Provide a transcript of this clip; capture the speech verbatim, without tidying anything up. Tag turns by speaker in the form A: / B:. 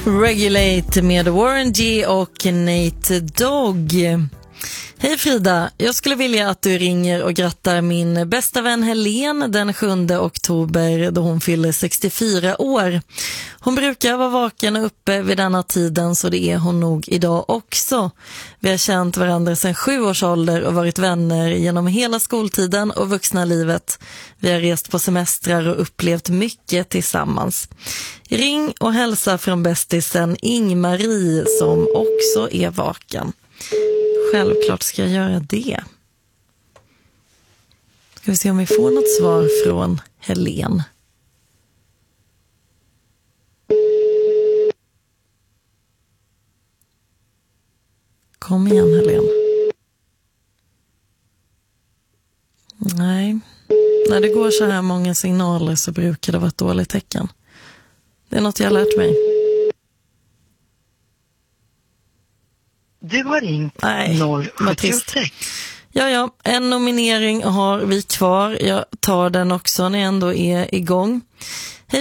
A: Regulate med Warren G och Nate Dogg. Hej Frida, jag skulle vilja att du ringer och grattar min bästa vän Helen den sjunde oktober då hon fyller sextiofyra år. Hon brukar vara vaken och uppe vid denna tiden, så det är hon nog idag också. Vi har känt varandra sedan sju års ålder och varit vänner genom hela skoltiden och vuxna livet. Vi har rest på semestrar och upplevt mycket tillsammans. Ring och hälsa från bästisen Ingmarie som också är vaken. Självklart ska jag göra det. Ska vi se om vi får något svar från Helen. Kom igen Helen. Nej. När det går så här många signaler så brukar det vara ett dåligt tecken. Det är något jag har lärt mig.
B: Du har ringt
A: Nej,
B: noll sju sex.
A: Ja, ja, en nominering har vi kvar. Jag tar den också när jag ändå är igång. Hej